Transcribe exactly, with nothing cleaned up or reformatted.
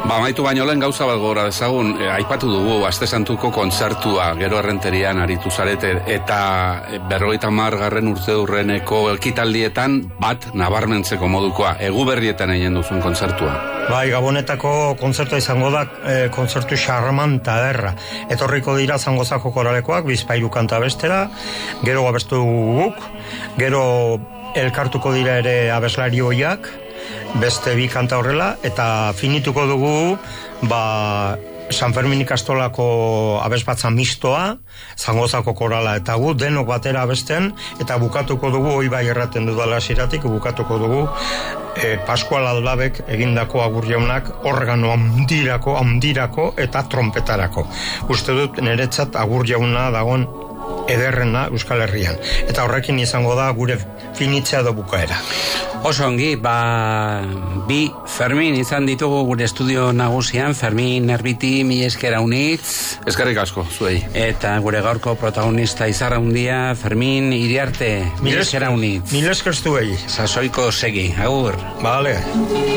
Ba, maitu baino lehen gauza bat gora dezagun, e, aipatu dugu Aste Santuko kontzertua, gero Errenterian aritu zarete, eta berrogeita hamargarren urte urreneko ekitaldietan bat nabarmentzeko modukoa, Eguberrietan egin duzun kontzertua. Bai, Gabonetako kontzertua izango da, e, kontzertu xarmanta derra. Etorriko dira Zangozako koralekoak, bizpairu kanta bestera, gero abestu guk, gero elkartuko dira ere abeslari hoiak, beste bi kanta horrela, eta finituko dugu, ba, San Fermin ikastolako abesbatza mistoa, Zangozako korala eta gu, denok batera abesten, eta bukatuko dugu, hoi bai erraten dudala ziratik, bukatuko dugu, e, Pascual Aldabek egindako agur jaunak organo handirako, handirako eta trompetarako. Uste dut niretzat agur jauna dagoen ederrena Euskal Herrian. Eta horrekin izango da gure finitzea edo bukaera. Oso ongi, ba, bi Fermin izan ditugu gure estudio nagusian, Fermin Erbiti, mi eskera unitz. Eskerrik asko, zuei. Eta gure gaurko protagonista izarra undia, Fermin Iriarte, mi eskera unitz. Mil esker zuei. Sasoiko segi, agur. Vale.